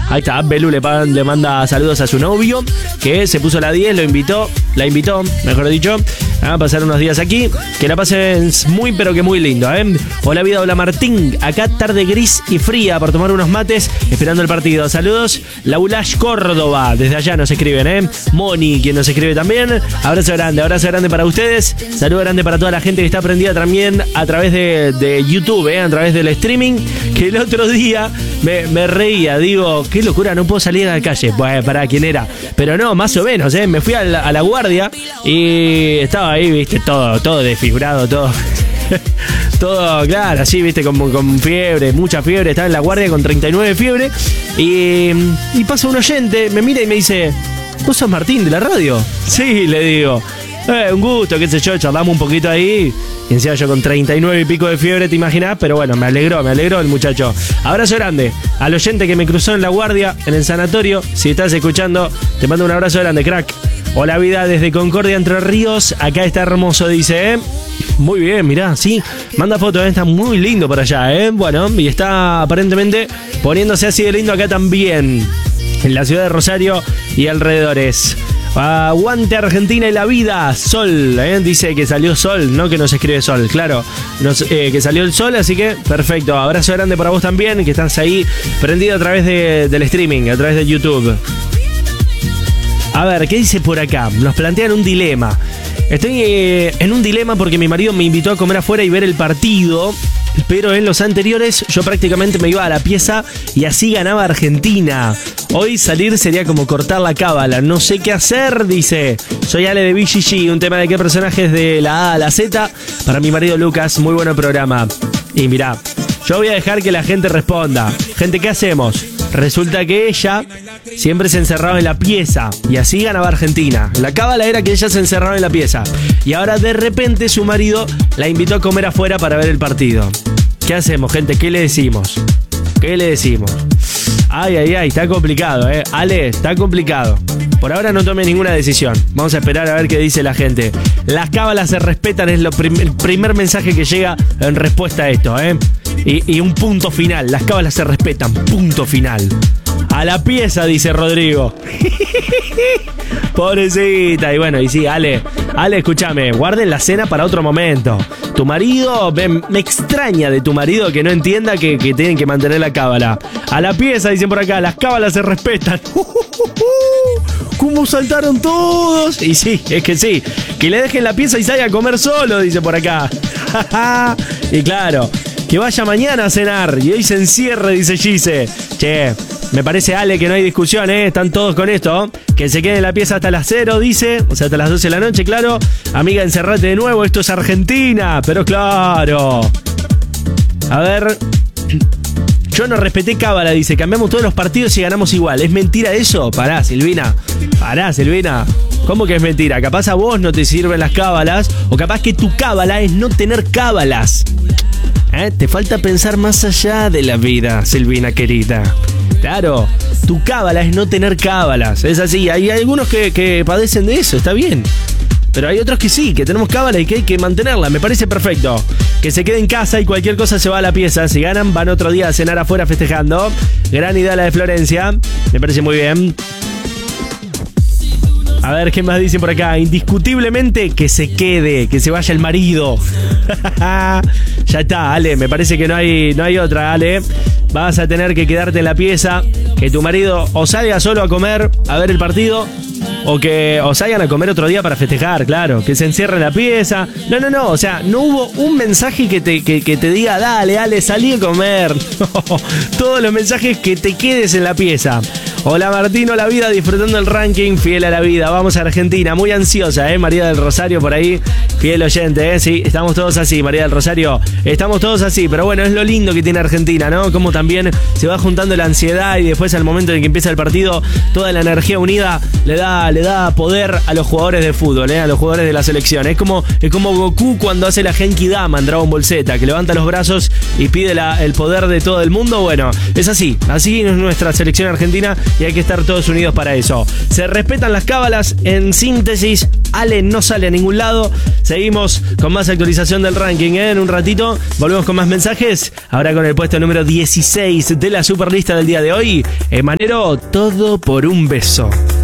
Ahí está, Belu le manda saludos a su novio, que se puso la 10, la invitó, mejor dicho, a pasar unos días aquí. Que la pasen muy, pero que muy lindo, ¿eh? Hola vida, hola Martín. Acá tarde gris y fría por tomar unos mates, esperando el partido. Saludos, Laulash Córdoba. Desde allá nos escriben, ¿eh? Moni, quien nos escribe también. Abrazo grande para ustedes. Saludo grande para toda la gente que está prendida también a través de YouTube, a través del streaming. Que el otro día me reía, digo, qué locura, no puedo salir a la calle. Bueno, para quién era. Pero no, más o menos, me fui a la guardia y estaba ahí, viste, todo desfibrado, todo. Todo, claro, así, viste, con fiebre, mucha fiebre. Estaba en la guardia con 39 de fiebre. Y pasa un oyente, me mira y me dice: ¿vos sos Martín de la radio? Sí, le digo. Un gusto, qué sé yo, charlamos un poquito ahí. Y encima yo con 39 y pico de fiebre, te imaginás. Pero bueno, me alegró el muchacho. Abrazo grande al oyente que me cruzó en la guardia, en el sanatorio. Si estás escuchando, te mando un abrazo grande, crack. Hola vida, desde Concordia, Entre Ríos. Acá está hermoso, dice, Muy bien, mirá, sí. Manda fotos, está muy lindo por allá, Bueno, y está aparentemente poniéndose así de lindo acá también, en la ciudad de Rosario y alrededores. Aguante Argentina y la vida. Sol, dice que salió sol, no que nos escribe sol, claro, que salió el sol, así que perfecto. Abrazo grande para vos también, que estás ahí prendido a través del streaming, a través de YouTube. A ver, ¿qué dice por acá? Nos plantean un dilema. Estoy en un dilema porque mi marido me invitó a comer afuera y ver el partido, pero en los anteriores yo prácticamente me iba a la pieza y así ganaba Argentina. Hoy salir sería como cortar la cábala. No sé qué hacer, dice. Soy Ale de BGG, un tema de qué personajes de la A a la Z. Para mi marido Lucas, muy buen programa. Y mirá, yo voy a dejar que la gente responda. Gente, ¿qué hacemos? Resulta que ella siempre se encerraba en la pieza y así ganaba Argentina. La cábala era que ella se encerraba en la pieza. Y ahora de repente su marido la invitó a comer afuera para ver el partido. ¿Qué hacemos, gente? ¿Qué le decimos? Ay, está complicado, Ale, está complicado. Por ahora no tome ninguna decisión. Vamos a esperar a ver qué dice la gente. Las cábalas se respetan, es el primer mensaje que llega en respuesta a esto, Y un punto final. Las cábalas se respetan, punto final. A la pieza, dice Rodrigo. Pobrecita. Y bueno, y sí, Ale, escúchame, guarden la cena para otro momento. Tu marido, me extraña de tu marido que no entienda que tienen que mantener la cábala. A la pieza, dicen por acá, las cábalas se respetan. ¿Cómo saltaron todos? Y sí, es que sí. Que le dejen la pieza y salga a comer solo, dice por acá. Y claro, que vaya mañana a cenar y hoy se encierre, dice Gise. Che, me parece, Ale, que no hay discusión, Están todos con esto. Que se quede en la pieza hasta las 0, dice. O sea, hasta las 12 de la noche, claro. Amiga, encerrate de nuevo, esto es Argentina. Pero claro. A ver. Yo no respeté cábala, dice. Cambiamos todos los partidos y ganamos igual. ¿Es mentira eso? Pará, Silvina. ¿Cómo que es mentira? Capaz a vos no te sirven las cábalas. O capaz que tu cábala es no tener cábalas. Te falta pensar más allá de la vida, Silvina querida. Claro, tu cábala es no tener cábalas. Es así, hay algunos que padecen de eso, está bien. Pero hay otros que sí, que tenemos cábala y que hay que mantenerla. Me parece perfecto. Que se quede en casa y cualquier cosa se va a la pieza. Si ganan, van otro día a cenar afuera festejando. Gran idea la de Florencia. Me parece muy bien. A ver, ¿qué más dicen por acá? Indiscutiblemente que se quede, que se vaya el marido. Ya está, Ale, me parece que no hay otra, Ale. Vas a tener que quedarte en la pieza. Que tu marido o salga solo a comer, a ver el partido, o salgan a comer otro día para festejar, claro. Que se encierre en la pieza. No, o sea, no hubo un mensaje que te diga, dale, Ale, salí a comer. No, todos los mensajes que te quedes en la pieza. Hola Martín, hola vida, disfrutando el ranking, fiel a la vida. Vamos a Argentina, muy ansiosa, María del Rosario por ahí, fiel oyente, sí, estamos todos así, María del Rosario, estamos todos así, pero bueno, es lo lindo que tiene Argentina, ¿no? Como también se va juntando la ansiedad y después al momento en que empieza el partido, toda la energía unida le da poder a los jugadores de fútbol, a los jugadores de la selección. Es como Goku cuando hace la Genki Dama en Dragon Ball Z, que levanta los brazos y pide el poder de todo el mundo. Bueno, es así es nuestra selección argentina y hay que estar todos unidos para eso. Se respetan las cábalas. En síntesis, Ale no sale a ningún lado. Seguimos con más actualización del ranking, ¿eh? En un ratito volvemos con más mensajes. Ahora con el puesto número 16 de la superlista del día de hoy, Emanero, Todo por un beso.